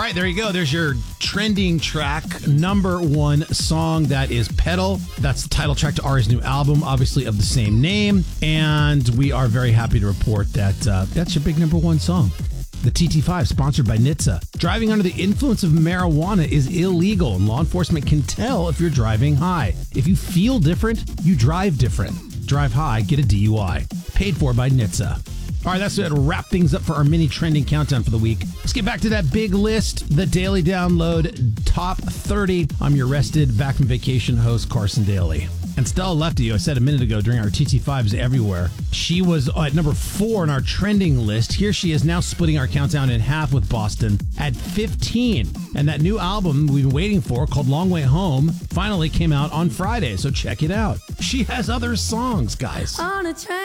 right, there you go. There's your trending track, number one song. That is Pedal. That's the title track to Ari's new album, obviously of the same name. And we are very happy to report that that's your big number one song. The TT5, sponsored by NHTSA. Driving under the influence of marijuana is illegal, and law enforcement can tell if you're driving high. If you feel different, you drive different. Drive high, get a DUI. Paid for by NHTSA. All right, that's it. Wrap things up for our mini trending countdown for the week. Let's get back to that big list, the Daily Download Top 30. I'm your rested, back from vacation host, Carson Daly. And Stella Lefty, I said a minute ago during our TT5s Everywhere, she was at number 4 on our trending list. Here she is now splitting our countdown in half with Boston at 15. And that new album we've been waiting for, called Long Way Home, finally came out on Friday. So check it out. She has other songs, guys. On a train.